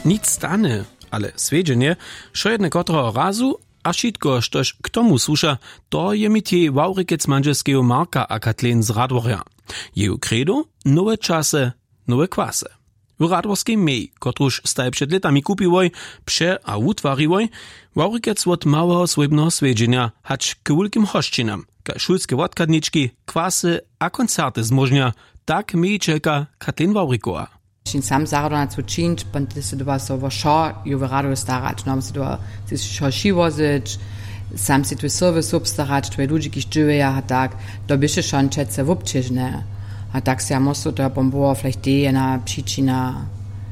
Nic stane, ale svedženje, šo jedne kotroho razu, a šitko, štož k tomu sluša, to je mi tie Wałrikec manželského Marka a Katlin z Radworja. Jeju kredo, nowe czasy, nowe kwasy. W radworskiej mej, kotruż staje przed letami kupiłoj, a utwariłoj, Wałrikec od małego swojbnego svedženja, hać k wielkim hoščinam, ka szulskie wodkadniczki, kwasy a koncerty zmożnia, tak miejczeka Katlin Wałrikowa. Sam zaradona zu činč, pa se doba so v šo, jo v radu starač, no, se doba si šo šivozič, sam si tvoj servis obstarač, tvoj ludzi, ki ščuveja, a tak, to bi še šon čece v občežne. A tak se ja mosto to bombo, vielleicht die jedna příčina,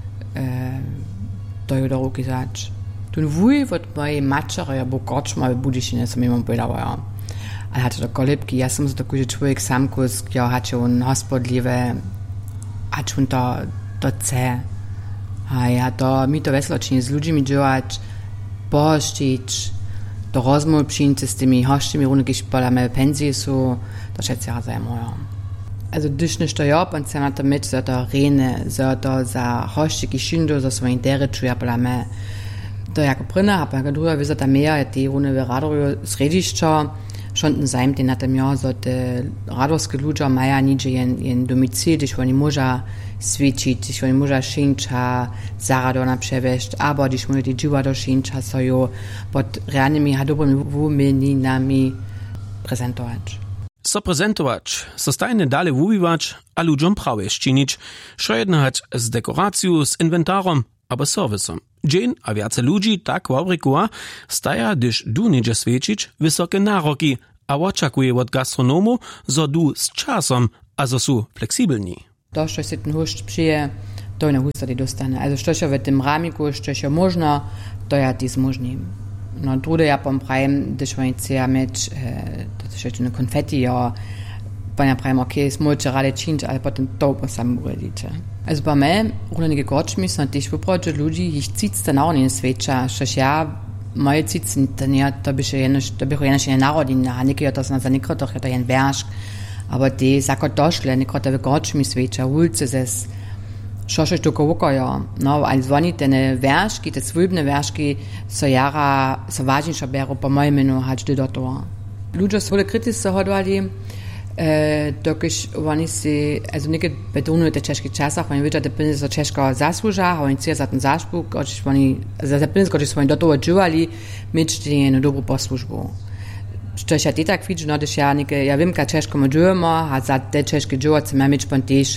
to je do ruky zač. Tun vuj od mojej mačere, ja bo kočma v Budyšine, som imam povedala, ja. Ale hatte to kolibki, ja som za to kuži človek samkus, ja hatte on hospodliwe, hatte on to chce. A ja to mi to veselo čini s ľuďmi dělať, pohoštiť, to rozmów przyjęcie z tymi hoštymi, runde když poľa penzie sú, to všetci razajmo, ja. Also když nešto jo, pan se na to myč, za to rene, za to za hoštyky šindo, za svoje dereču, ja poľa me. To jako prina, a pa druga visa ta mehr, ja ti runde v radoru središća, šonten zajem ti na tem jo, za te radorske ľudia maja niče jen domicil, když oni moža svičiť, když oni moža šinča, zaradona převešť, abo když môže ti dživa do šinča, so jo pod reálnymi a dobrými wumeninami prezentować. So prezentować, so stajne dale wubiwać, a ludziom prawie ščinić, šo jednać z dekoracją, z inwentarom, aber serwisom. Dzień a wiace ludzi tak Wałrikowa staja, gdyż du niedzie svědčić wysokie naroki, a oczekuje od gastronomu, zo du z časom, a zo su fleksibelni. To, što se ten hušt přije, to je na husta ti dostane. Also što je v tem ramiku, što je možno, to ja ti zmožním. No drude ja pom prajem, když oni cija meč, to je tu konfeti, ja, pa ja prajem, ok, smolče rade činč, ale potom to pa sam urediče. Also bei mir, runige Gottschmi, sind die Schwupprodge Ludi, ich zieht's dann auch in den Sveča, šeš ja, moje zieht's dann ja, da bin ich ja narodin, a neke to na zanikro, doch to jen veršk, aber die sako došle, nekro to v Gottschmi Sveča, ulce zes, šošeš toko vuko, ja, no, ali zvoni tene verški, te svojbne verški, so jara, so važnejša beru, po mojem menu, hač do toho. Ludzie so vole kritice hodovali, dokiž oni si, also nekaj betonujú te češky časach, oni vidia, že peniaze za Češko zasluža, a oni cija za ten zašpuk, za te peniaze, koji su oni do toho džuvali, myčte jednu dobrú poslužbu. Što ja ti tak vidím, no, když ja vím, ka Češko mu džujemo, a za te Češky džuvať sem ja myč pon tiež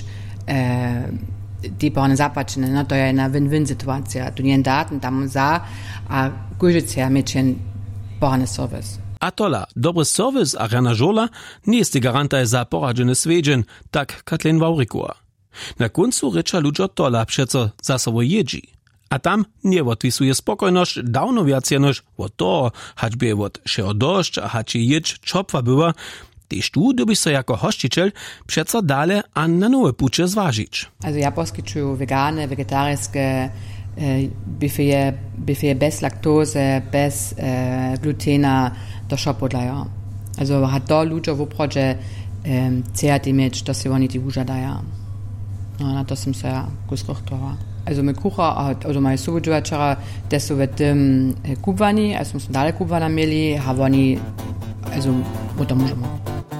tí pohne zapačené, no to je jedna win-win situácia. Tu nie je daten, tam za, a kužiť ja myč jen pohne servis. A tola, dobry serwis a rana żola nie jest garantaj za poradzene svedžen, tak Katlin Wałrikowa. Na końcu rycza ludzie tola przeco za sobą jedzi. A tam nie odwisuje spokojność dawno więcej niż od toho, choćby od się dość, a choć jedź czopwa była, tyż tu dobyś so jako hościciel przeco dale a na nowe pucze zważyć. Also ja poskyčuju vegane, vegetarijske buffet bez laktose, bez glutena, to šo podlajo. Also hat to ludzie w uprodzie cijati mieć, to se oni ti užadaja. No, na to sam se ja kusrochtova. Also my kucha, also moje suvodžovačara, te su v tym kubvani, also smo dale kubvana mieli, a oni, also, to možemo.